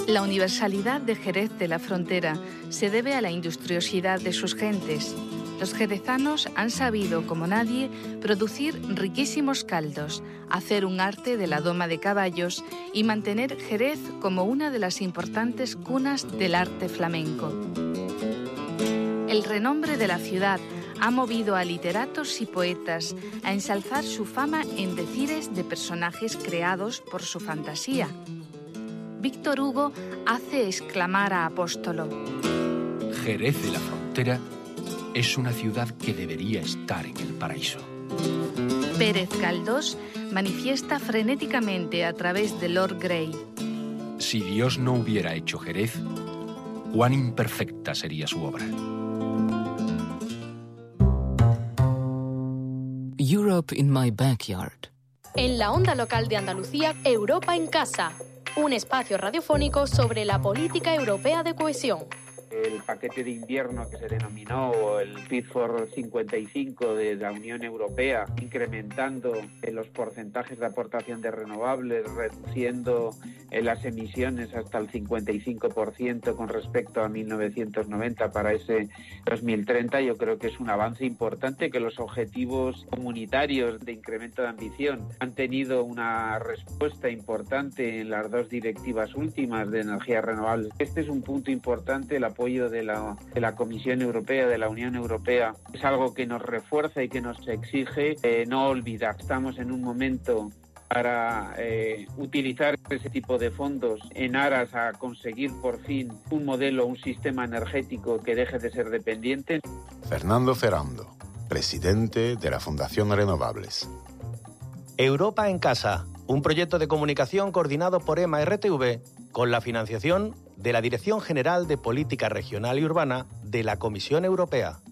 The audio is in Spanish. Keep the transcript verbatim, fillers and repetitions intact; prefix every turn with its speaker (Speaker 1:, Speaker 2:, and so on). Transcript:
Speaker 1: La universalidad de Jerez de la Frontera se debe a la industriosidad de sus gentes. Los jerezanos han sabido, como nadie, producir riquísimos caldos, hacer un arte de la doma de caballos y mantener Jerez como una de las importantes cunas del arte flamenco. El renombre de la ciudad ha movido a literatos y poetas a ensalzar su fama en decires de personajes creados por su fantasía. Víctor Hugo hace exclamar a Apóstolo:
Speaker 2: Jerez de la Frontera es una ciudad que debería estar en el paraíso.
Speaker 1: Pérez Galdós manifiesta frenéticamente a través de Lord Grey:
Speaker 2: si Dios no hubiera hecho Jerez, cuán imperfecta sería su obra.
Speaker 3: Europe in my backyard.
Speaker 4: En la onda local de Andalucía, Europa en casa. Un espacio radiofónico sobre la política europea de cohesión.
Speaker 5: El paquete de invierno que se denominó el Fit for cincuenta y cinco de la Unión Europea, incrementando los porcentajes de aportación de renovables, reduciendo las emisiones hasta el cincuenta y cinco por ciento con respecto a mil novecientos noventa para ese dos mil treinta, yo creo que es un avance importante, que los objetivos comunitarios de incremento de ambición han tenido una respuesta importante en las dos directivas últimas de energías renovables. Este es un punto importante, el apoyo de la, de la Comisión Europea, de la Unión Europea, es algo que nos refuerza y que nos exige eh, no olvidar. Estamos en un momento para eh, utilizar ese tipo de fondos en aras a conseguir por fin un modelo, un sistema energético que deje de ser dependiente.
Speaker 6: Fernando Ferrando, presidente de la Fundación Renovables.
Speaker 7: Europa en Casa, un proyecto de comunicación coordinado por EMA R T V con la financiación de la Dirección General de Política Regional y Urbana de la Comisión Europea.